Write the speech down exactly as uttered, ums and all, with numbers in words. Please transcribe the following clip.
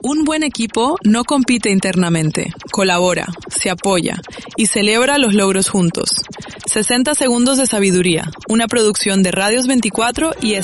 Un buen equipo no compite internamente, colabora, se apoya y celebra los logros juntos. sesenta segundos de sabiduría, una producción de Radios veinticuatro y